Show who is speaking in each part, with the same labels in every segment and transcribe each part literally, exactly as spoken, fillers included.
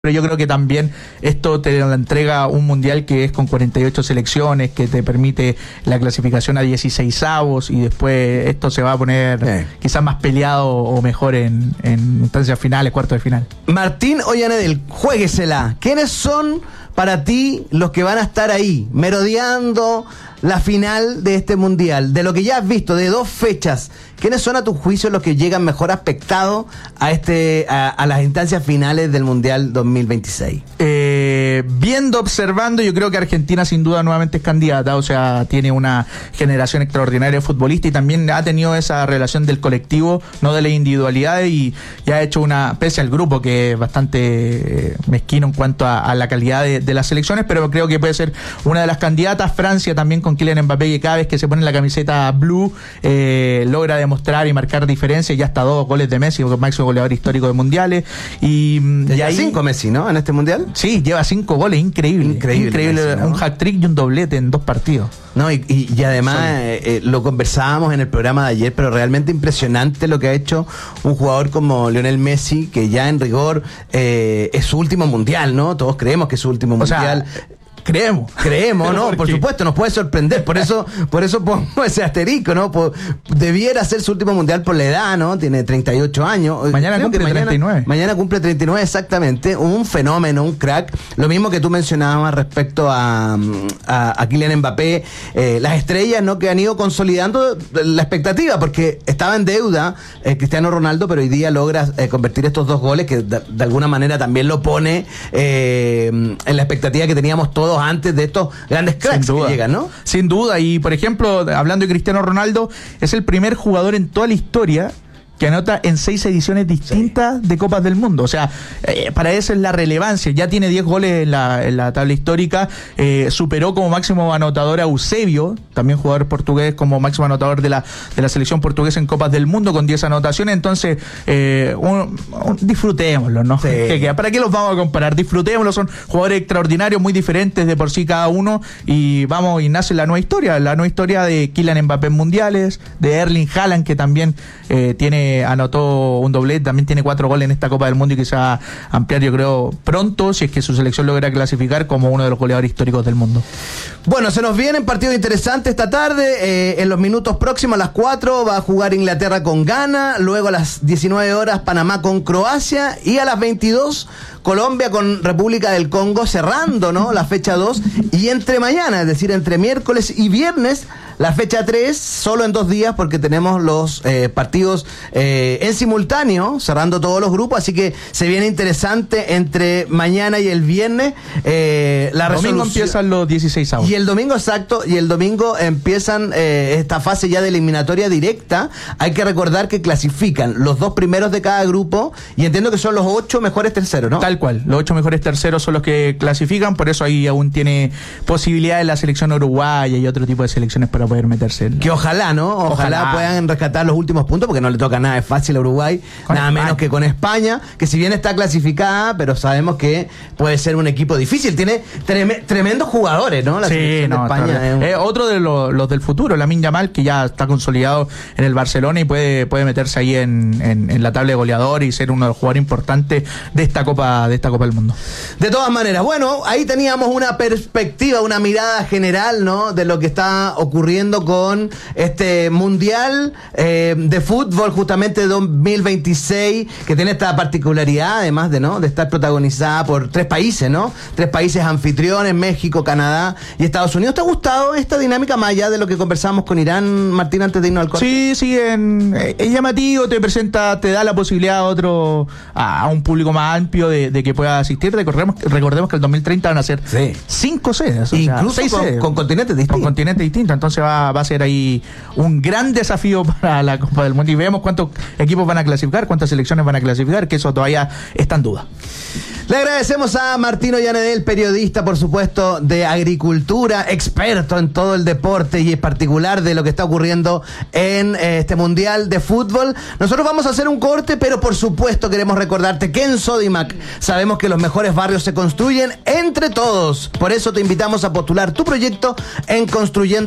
Speaker 1: Pero yo creo que también esto te la entrega un mundial que es con cuarenta y ocho selecciones, que te permite la clasificación a dieciseisavos y después esto se va a poner eh. quizás más peleado o mejor en, en instancias finales, cuartos de final.
Speaker 2: Martín Ollanedel, juéguesela. ¿Quiénes son para ti los que van a estar ahí, merodeando la final de este mundial? De lo que ya has visto, de dos fechas, ¿quiénes son a tu juicio los que llegan mejor aspectados a este a, a las instancias finales del Mundial dos mil veintiséis?
Speaker 1: Eh, viendo, observando, yo creo que Argentina sin duda nuevamente es candidata, o sea, tiene una generación extraordinaria de futbolistas y también ha tenido esa relación del colectivo, no de la individualidad, y, y ha hecho una, pese al grupo que es bastante mezquino en cuanto a, a la calidad de, de las selecciones, pero creo que puede ser una de las candidatas. Francia también con Kylian Mbappé, que cada vez que se pone la camiseta blue eh, logra demostrar y marcar diferencias, ya hasta dos goles de Messi, máximo goleador histórico de mundiales, y, y
Speaker 2: ya
Speaker 1: ahí
Speaker 2: cinco Messi, ¿no? En este mundial.
Speaker 1: Sí, lleva cinco goles, increíble. Increíble, increíble Messi, ¿no? Un hat-trick y un doblete en dos partidos.
Speaker 2: No, y, y, y además eh, eh, lo conversábamos en el programa de ayer, pero realmente impresionante lo que ha hecho un jugador como Lionel Messi, que ya en rigor eh, es su último mundial, ¿no? Todos creemos que es su último
Speaker 1: o
Speaker 2: mundial.
Speaker 1: Sea, Creemos.
Speaker 2: Creemos, ¿no? Por supuesto, nos puede sorprender. Por eso por eso pongo ese asterisco, ¿no? Por, debiera ser su último mundial por la edad, ¿no? Tiene treinta y ocho años.
Speaker 1: Mañana Creo cumple mañana, treinta y nueve.
Speaker 2: Mañana cumple treinta y nueve, exactamente. Un fenómeno, un crack. Lo mismo que tú mencionabas respecto a, a, a Kylian Mbappé. Eh, las estrellas, ¿no? Que han ido consolidando la expectativa, porque estaba en deuda eh, Cristiano Ronaldo, pero hoy día logra eh, convertir estos dos goles que de, de alguna manera también lo pone eh, en la expectativa que teníamos todos antes de estos grandes cracks que llegan, ¿no?
Speaker 1: Sin duda, y por ejemplo, hablando de Cristiano Ronaldo, es el primer jugador en toda la historia que anota en seis ediciones distintas sí. de Copas del Mundo. O sea, eh, para eso es la relevancia. Ya tiene diez goles en la, en la tabla histórica. Eh, superó como máximo anotador a Eusebio, también jugador portugués, como máximo anotador de la, de la selección portuguesa en Copas del Mundo, con diez anotaciones. Entonces, eh, un, un, disfrutémoslo, ¿no? Sí. ¿Para qué los vamos a comparar? Disfrutémoslo. Son jugadores extraordinarios, muy diferentes de por sí cada uno. Y vamos, y nace la nueva historia. La nueva historia de Kylian Mbappé en mundiales, de Erling Haaland, que también eh, tiene anotó un doblete, también tiene cuatro goles en esta Copa del Mundo y que se va a ampliar, yo creo, pronto, si es que su selección logra clasificar como uno de los goleadores históricos del mundo.
Speaker 2: Bueno, se nos vienen partidos interesantes esta tarde. Eh, en los minutos próximos, a las cuatro, va a jugar Inglaterra con Ghana. Luego a las diecinueve horas, Panamá con Croacia. Y a las veintidós, Colombia con República del Congo, cerrando, ¿no? La fecha dos. Y entre mañana, es decir, entre miércoles y viernes, la fecha tres, solo en dos días, porque tenemos los eh, partidos eh, en simultáneo, cerrando todos los grupos, así que se viene interesante entre mañana y el viernes. Eh, la
Speaker 1: el domingo empiezan los dieciseisavos.
Speaker 2: Y el domingo, exacto, y el domingo empiezan eh, esta fase ya de eliminatoria directa. Hay que recordar que clasifican los dos primeros de cada grupo, y entiendo que son los ocho mejores terceros, ¿no?
Speaker 1: Tal cual, los ocho mejores terceros son los que clasifican, por eso ahí aún tiene posibilidades la selección uruguaya y otro tipo de selecciones para poder meterse en...
Speaker 2: Que ojalá, ¿no? Ojalá, ojalá puedan rescatar los últimos puntos, porque no le toca nada de fácil a Uruguay, con nada España. Menos que con España, que si bien está clasificada, pero sabemos que puede ser un equipo difícil. Tiene trem- tremendos jugadores, ¿no? La
Speaker 1: sí,
Speaker 2: selección
Speaker 1: no,
Speaker 2: de España es un...
Speaker 1: eh, otro de los, los del futuro, Lamine Yamal, que ya está consolidado en el Barcelona y puede, puede meterse ahí en, en, en la tabla de goleador y ser uno de los jugadores importantes de esta Copa, de esta Copa del Mundo.
Speaker 2: De todas maneras, bueno, ahí teníamos una perspectiva, una mirada general, ¿no? De lo que está ocurriendo con este Mundial eh, de Fútbol, justamente dos mil veintiséis, que tiene esta particularidad, además de, ¿no? de estar protagonizada por tres países, ¿no? Tres países anfitriones, México, Canadá y Estados Unidos. ¿Te ha gustado esta dinámica más allá de lo que conversamos con Irán, Martín, antes de irnos al corte?
Speaker 1: Sí, sí, en, es llamativo, te presenta, te da la posibilidad a otro, a, a un público más amplio de, de que pueda asistir. Recordemos, recordemos que el dos mil treinta van a ser sí. cinco sedes, o
Speaker 2: incluso
Speaker 1: sea, seis
Speaker 2: con,
Speaker 1: sedes,
Speaker 2: con continentes distintos.
Speaker 1: Con continentes distintos, entonces va, va a ser ahí un gran desafío para la Copa del Mundo, y vemos cuántos equipos van a clasificar, cuántas selecciones van a clasificar, que eso todavía está en duda.
Speaker 2: Le agradecemos a Martín Ollanedel, periodista, por supuesto, de agricultura, experto en todo el deporte y en particular de lo que está ocurriendo en este Mundial de Fútbol. Nosotros vamos a hacer un corte, pero por supuesto queremos recordarte que en Sodimac sabemos que los mejores barrios se construyen entre todos. Por eso te invitamos a postular tu proyecto en Construyendo Sueños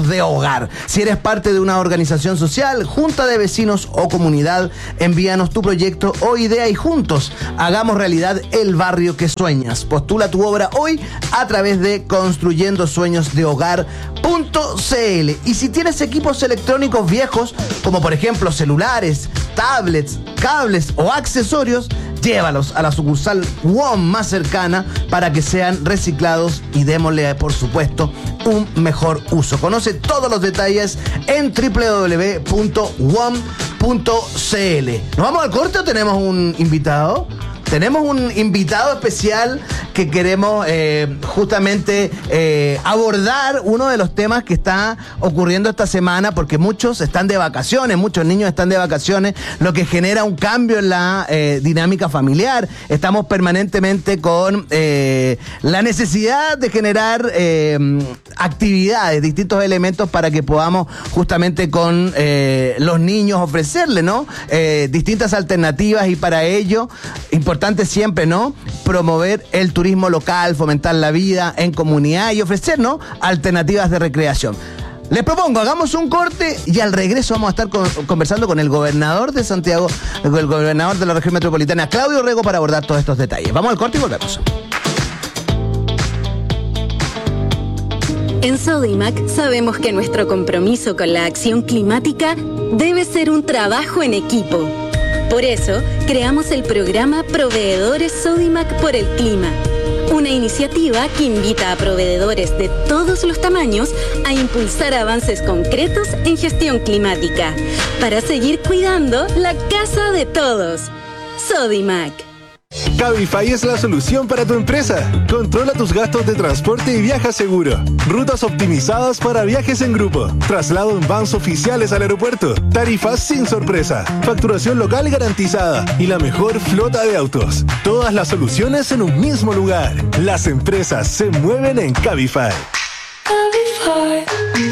Speaker 2: sueños de hogar. Si eres parte de una organización social, junta de vecinos o comunidad, envíanos tu proyecto o idea y juntos hagamos realidad el barrio que sueñas. Postula tu obra hoy a través de construyendo sueños de hogar punto c l. Y si tienes equipos electrónicos viejos, como por ejemplo celulares, tablets, cables o accesorios, llévalos a la sucursal W O M más cercana para que sean reciclados y démosle, por supuesto, un mejor uso. Conoce todos los detalles en doble u doble u doble u punto w o m punto c l. ¿Nos vamos al corte o tenemos un invitado? Tenemos un invitado especial que queremos eh, justamente eh, abordar uno de los temas que está ocurriendo esta semana, porque muchos están de vacaciones, muchos niños están de vacaciones, lo que genera un cambio en la eh, dinámica familiar. Estamos permanentemente con eh, la necesidad de generar eh, actividades, distintos elementos para que podamos justamente con eh, los niños ofrecerle, ¿no? Eh, distintas alternativas, y para ello, importante siempre, ¿no? Promover el turismo local, fomentar la vida en comunidad y ofrecer, ¿no? Alternativas de recreación. Les propongo, hagamos un corte y al regreso vamos a estar con, conversando con el gobernador de Santiago, el gobernador de la región metropolitana, Claudio Rego, para abordar todos estos detalles. Vamos al corte y volvemos.
Speaker 3: En Sodimac sabemos que nuestro compromiso con la acción climática debe ser un trabajo en equipo. Por eso, creamos el programa Proveedores Sodimac por el Clima, una iniciativa que invita a proveedores de todos los tamaños a impulsar avances concretos en gestión climática, para seguir cuidando la casa de todos. Sodimac.
Speaker 4: Cabify es la solución para tu empresa. Controla tus gastos de transporte y viaja seguro. Rutas optimizadas para viajes en grupo. Traslado en vans oficiales al aeropuerto. Tarifas sin sorpresa. Facturación local garantizada. Y la mejor flota de autos. Todas las soluciones en un mismo lugar. Las empresas se mueven en Cabify.
Speaker 5: Cabify.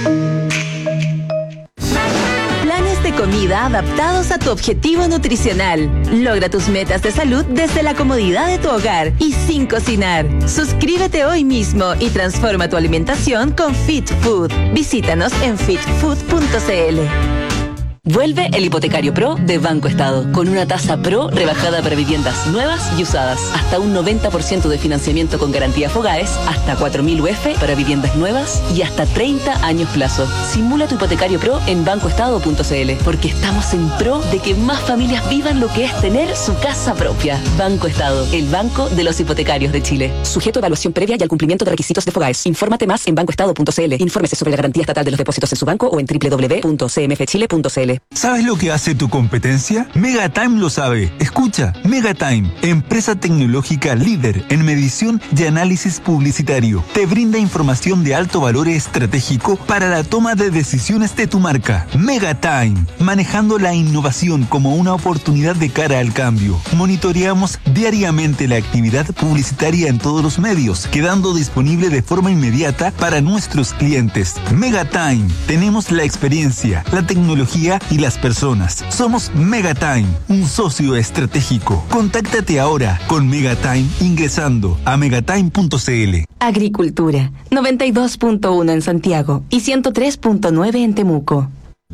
Speaker 5: De comida adaptados a tu objetivo nutricional. Logra tus metas de salud desde la comodidad de tu hogar y sin cocinar. Suscríbete hoy mismo y transforma tu alimentación con Fit Food. Visítanos en fit food punto c l. Vuelve el Hipotecario Pro de Banco Estado, con una tasa Pro rebajada para viviendas nuevas y usadas, hasta un noventa por ciento de financiamiento con garantía Fogaes, hasta cuatro mil U F para viviendas nuevas y hasta treinta años plazo. Simula tu Hipotecario Pro en banco estado punto c l, porque estamos en pro de que más familias vivan lo que es tener su casa propia. Banco Estado, el banco de los hipotecarios de Chile. Sujeto a evaluación previa y al cumplimiento de requisitos de Fogaes. Infórmate más en banco estado punto c l. Infórmese sobre la garantía estatal de los depósitos en su banco o en doble u doble u doble u punto c m f chile punto c l.
Speaker 6: ¿Sabes lo que hace tu competencia? Megatime lo sabe. Escucha, Megatime, empresa tecnológica líder en medición y análisis publicitario. Te brinda información de alto valor estratégico para la toma de decisiones de tu marca. Megatime, manejando la innovación como una oportunidad de cara al cambio. Monitoreamos diariamente la actividad publicitaria en todos los medios, quedando disponible de forma inmediata para nuestros clientes. Megatime, tenemos la experiencia, la tecnología y las personas. Somos Megatime, un socio estratégico. Contáctate ahora con Megatime ingresando a megatime punto c l.
Speaker 5: Agricultura, noventa y dos punto uno en Santiago y ciento tres punto nueve en Temuco.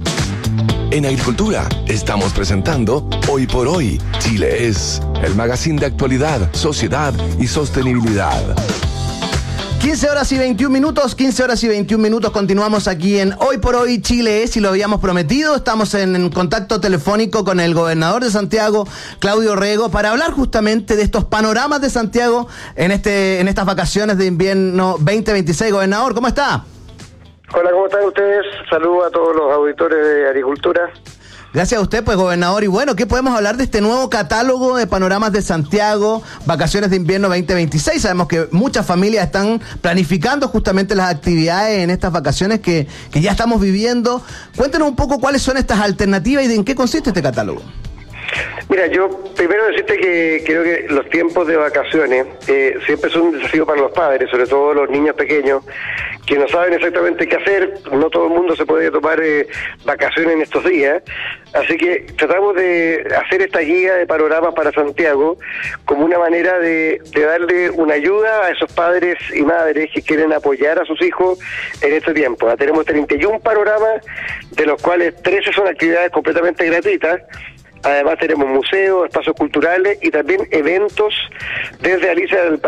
Speaker 7: En Agricultura estamos presentando Hoy por Hoy, Chile es, el magazine de actualidad, sociedad y sostenibilidad.
Speaker 2: quince horas y veintiún minutos, quince horas y veintiún minutos, continuamos aquí en Hoy por Hoy Chile es, y lo habíamos prometido. Estamos en, en contacto telefónico con el gobernador de Santiago, Claudio Rego, para hablar justamente de estos panoramas de Santiago en este en estas vacaciones de invierno veinte veintiséis. Gobernador, ¿cómo está?
Speaker 8: Hola, ¿cómo están ustedes? Saludos a todos los auditores de Agricultura.
Speaker 2: Gracias a usted, pues, gobernador. Y bueno, ¿qué podemos hablar de este nuevo catálogo de panoramas de Santiago, vacaciones de invierno veinte veintiséis? Sabemos que muchas familias están planificando justamente las actividades en estas vacaciones que, que ya estamos viviendo. Cuéntenos un poco cuáles son estas alternativas y de en qué consiste este catálogo.
Speaker 8: Mira, yo primero decirte que creo que los tiempos de vacaciones eh, siempre son un desafío para los padres, sobre todo los niños pequeños, que no saben exactamente qué hacer. No todo el mundo se puede tomar eh, vacaciones en estos días, así que tratamos de hacer esta guía de panoramas para Santiago como una manera de, de darle una ayuda a esos padres y madres que quieren apoyar a sus hijos en este tiempo. Ya tenemos treinta y uno panoramas, de los cuales trece son actividades completamente gratuitas. Además tenemos museos, espacios culturales y también eventos desde Alicia del